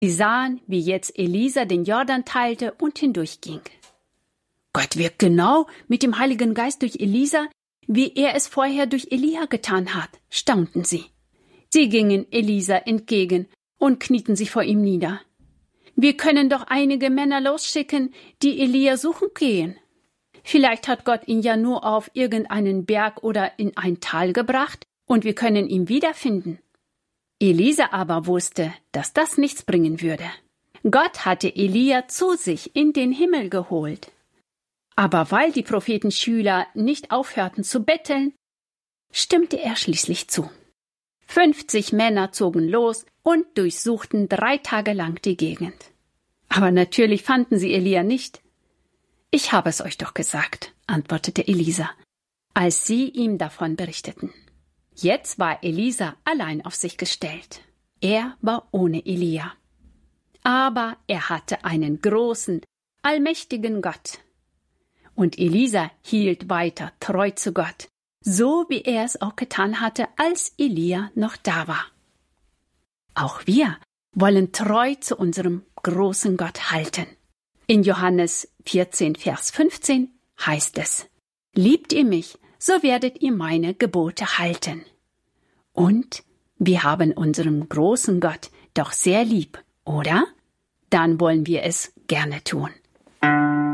Sie sahen, wie jetzt Elisa den Jordan teilte und hindurchging. Gott wirkt genau mit dem Heiligen Geist durch Elisa, wie er es vorher durch Elia getan hat, staunten sie. Sie gingen Elisa entgegen und knieten sich vor ihm nieder. Wir können doch einige Männer losschicken, die Elia suchen gehen. Vielleicht hat Gott ihn ja nur auf irgendeinen Berg oder in ein Tal gebracht und wir können ihn wiederfinden. Elisa aber wusste, dass das nichts bringen würde. Gott hatte Elia zu sich in den Himmel geholt. Aber weil die Prophetenschüler nicht aufhörten zu betteln, stimmte er schließlich zu. 50 Männer zogen los und durchsuchten 3 Tage lang die Gegend. Aber natürlich fanden sie Elia nicht. »Ich habe es euch doch gesagt«, antwortete Elisa, als sie ihm davon berichteten. Jetzt war Elisa allein auf sich gestellt. Er war ohne Elia. Aber er hatte einen großen, allmächtigen Gott. Und Elisa hielt weiter treu zu Gott, so wie er es auch getan hatte, als Elia noch da war. Auch wir wollen treu zu unserem großen Gott halten. In Johannes 14, Vers 15 heißt es: Liebt ihr mich, so werdet ihr meine Gebote halten. Und wir haben unseren großen Gott doch sehr lieb, oder? Dann wollen wir es gerne tun.